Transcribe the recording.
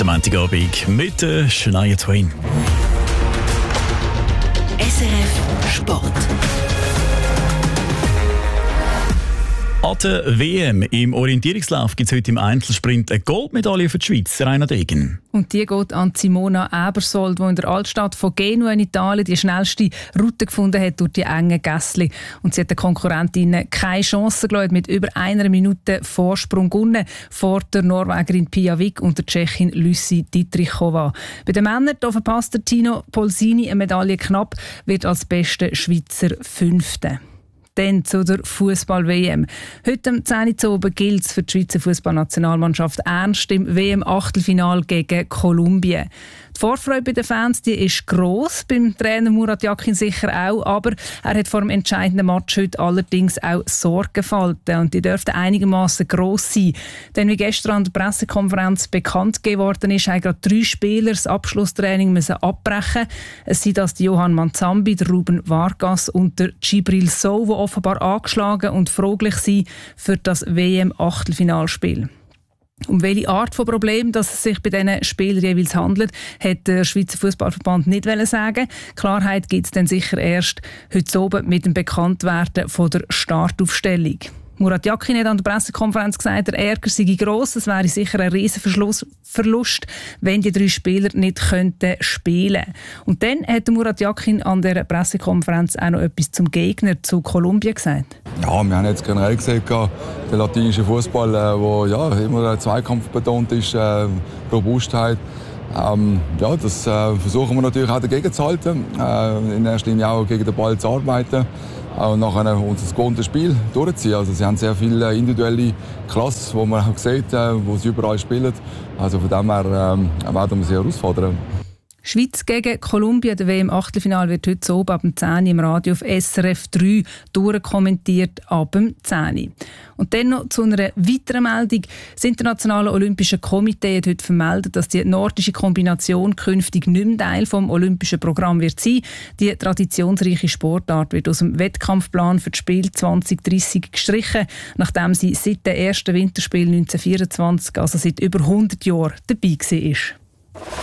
Montagabend mit Shania Twain. SRF Sport. An der WM im Orientierungslauf gibt es heute im Einzelsprint eine Goldmedaille für die Schweiz, Rainer Degen. Und die geht an Simona Ebersold, die in der Altstadt von Genua in Italien die schnellste Route gefunden hat durch die engen Gässli. Und sie hat den Konkurrentinnen keine Chance gelassen, mit über 1 Minute Vorsprung gewonnen vor der Norwegerin Pia Wick und der Tschechin Lucy Dietrichova. Bei den Männern verpasst der Tino Polsini eine Medaille knapp, wird als bester Schweizer Fünfter. Dann zu der Fußball-WM. Heute am 10 Uhr oben gilt es für die Schweizer Fußballnationalmannschaft ernst im WM-Achtelfinal gegen Kolumbien. Die Vorfreude bei den Fans die ist gross, beim Trainer Murat Yakin sicher auch, aber er hat vor dem entscheidenden Match heute allerdings auch Sorgenfalten und die dürften einigermaßen gross sein. Denn wie gestern an der Pressekonferenz bekannt geworden ist, haben gerade 3 Spieler das Abschlusstraining müssen abbrechen. Es sind das Johann Manzambi, der Ruben Vargas und der Djibril Sow, die offenbar angeschlagen und fraglich sind für das WM-Achtelfinalspiel. Um welche Art von Problem dass es sich bei diesen Spielern jeweils handelt, hat der Schweizer Fußballverband nicht sagen. Klarheit gibt es dann sicher erst heute Abend mit dem Bekanntwerden von der Startaufstellung. Murat Yakin hat an der Pressekonferenz gesagt, der Ärger sei gross. Es wäre sicher ein riesen Verlust, wenn die 3 Spieler nicht könnten spielen. Und dann hat Murat Yakin an der Pressekonferenz auch noch etwas zum Gegner, zu Kolumbien gesagt. Ja, wir haben jetzt generell gesehen, der latinische Fußball, der immer Zweikampf betont ist, Robustheit. Das versuchen wir natürlich auch dagegen zu halten, in erster Linie auch gegen den Ball zu arbeiten und nachher unser Grundspiel durchziehen. Also sie haben sehr viele individuelle Klasse, wo man auch sieht, wo sie überall spielen. Also von dem her werden wir sie herausfordern. Schweiz gegen Kolumbien, der WM-Achtelfinal wird heute oben ab dem 10 Uhr im Radio auf SRF 3 durchkommentiert ab dem 10 Uhr. Und dann noch zu einer weiteren Meldung. Das Internationale Olympische Komitee hat heute vermeldet, dass die nordische Kombination künftig nicht mehr Teil des Olympischen Programms wird sein. Die traditionsreiche Sportart wird aus dem Wettkampfplan für das Spiel 2030 gestrichen, nachdem sie seit dem ersten Winterspiel 1924, also seit über 100 Jahren, dabei war.